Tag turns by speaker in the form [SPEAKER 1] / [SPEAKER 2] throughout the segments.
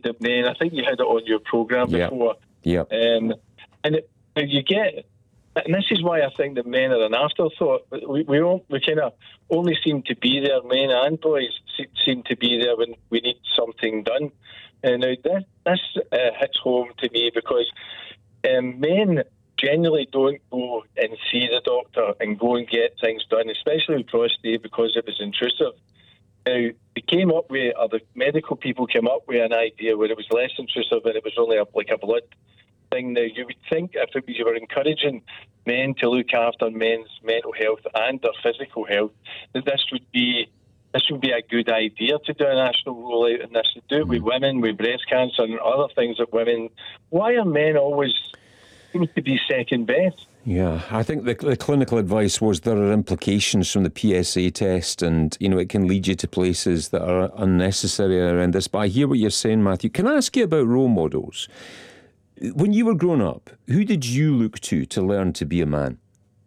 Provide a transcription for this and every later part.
[SPEAKER 1] that men, I think you had it on your programme before.
[SPEAKER 2] Yeah.
[SPEAKER 1] And you get, and this is why I think that men are an afterthought. We kind of only seem to be there, men and boys seem to be there when we need something done. And now this hits home to me because men generally don't go and see the doctor and go and get things done, especially with prostate, because it was intrusive. Now, the medical people came up with an idea where it was less intrusive and it was only like a blood thing. Now, you would think if you were encouraging men to look after men's mental health and their physical health, that this would be a good idea to do a national rollout in this, to do it with women, with breast cancer and other things that women. Why are men always seem to be second best?
[SPEAKER 2] Yeah, I think the clinical advice was there are implications from the PSA test and, it can lead you to places that are unnecessary around this. But I hear what you're saying, Matthew. Can I ask you about role models? When you were growing up, who did you look to learn to be a man?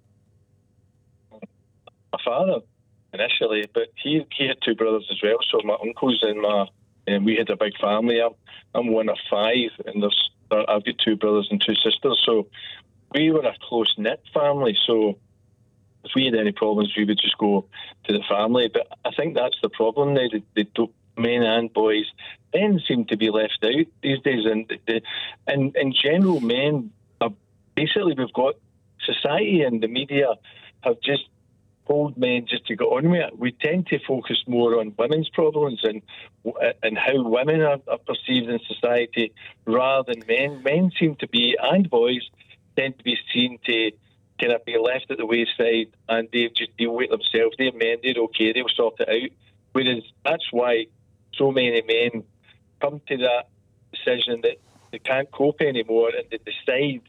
[SPEAKER 1] My father, initially, but he had two brothers as well, so my uncles and we had a big family. I'm one of five, and I've got two brothers and two sisters, so we were a close-knit family, so if we had any problems, we would just go to the family. But I think that's the problem now. Men and boys, men seem to be left out these days. And in general, men are basically, we've got society and the media have just told men just to get on with it. We tend to focus more on women's problems and how women are perceived in society rather than men. Men seem to be, and boys, tend to be seen to kind of be left at the wayside and they just deal with themselves. They're men, they're okay, they'll sort it out. Whereas that's why so many men come to that decision that they can't cope anymore and they decide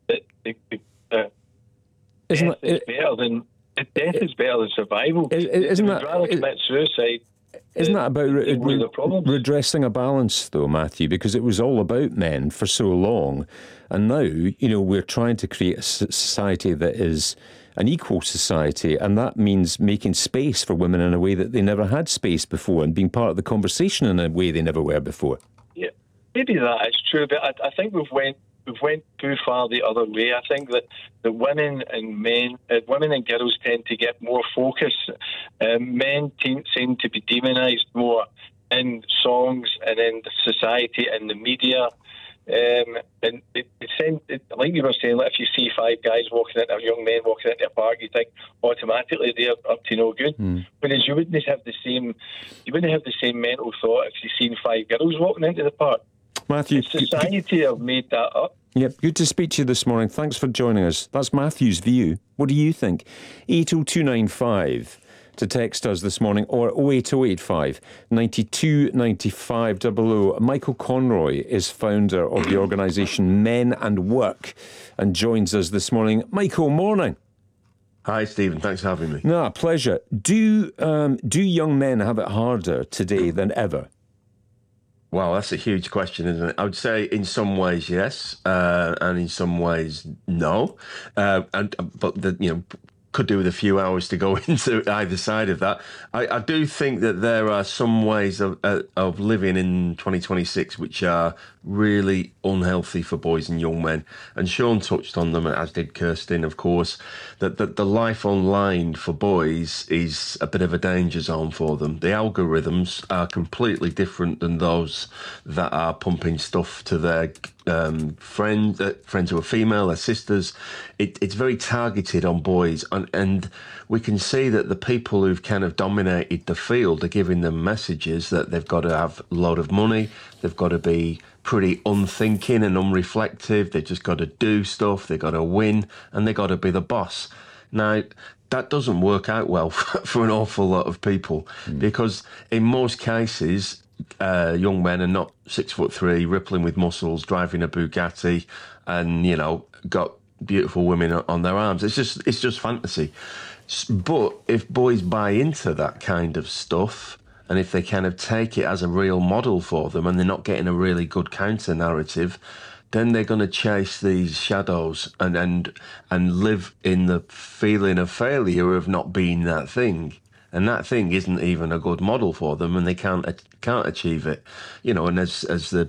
[SPEAKER 1] that death is better than survival.
[SPEAKER 2] Isn't that
[SPEAKER 1] rather commit suicide?
[SPEAKER 2] Isn't that about redressing a balance, though, Matthew? Because it was all about men for so long. And now, we're trying to create a society that is an equal society. And that means making space for women in a way that they never had space before and being part of the conversation in a way they never were before.
[SPEAKER 1] Yeah, maybe that is true. But I think we've went too far the other way. I think that the women and girls tend to get more focus. Men seem to be demonised more in songs and in society and the media. And like you were saying, like if you see five guys young men walking into a park, you think automatically they're up to no good. Whereas you wouldn't have the same mental thought if you've seen five girls walking into the park.
[SPEAKER 2] Matthew,
[SPEAKER 1] society have made that up.
[SPEAKER 2] Yep, good to speak to you this morning. Thanks for joining us. That's Matthew's view. What do you think? 80295 to text us this morning, or 08085 92 95 00. Michael Conroy is founder of the organisation Men and Work and joins us this morning. Michael, morning.
[SPEAKER 3] Hi, Stephen. Thanks for having me.
[SPEAKER 2] No, pleasure. Do young men have it harder today than ever?
[SPEAKER 3] Well, that's a huge question, isn't it? I would say in some ways, yes, and in some ways, no. Could do with a few hours to go into either side of that. I do think that there are some ways of living in 2026 which are really unhealthy for boys and young men. And Sean touched on them, as did Kirsten, of course, that the life online for boys is a bit of a danger zone for them. The algorithms are completely different than those that are pumping stuff to their friends who are female, their sisters. It's very targeted on boys, and we can see that the people who've kind of dominated the field are giving them messages that they've got to have a lot of money, they've got to be pretty unthinking and unreflective, they've just got to do stuff, they've got to win, and they've got to be the boss. Now, that doesn't work out well for an awful lot of people, because in most cases, young men are not 6'3", rippling with muscles, driving a Bugatti, and got beautiful women on their arms. It's just fantasy. But if boys buy into that kind of stuff, and if they kind of take it as a real model for them, and they're not getting a really good counter narrative, then they're going to chase these shadows and live in the feeling of failure of not being that thing. And that thing isn't even a good model for them, and they can't achieve it. And as the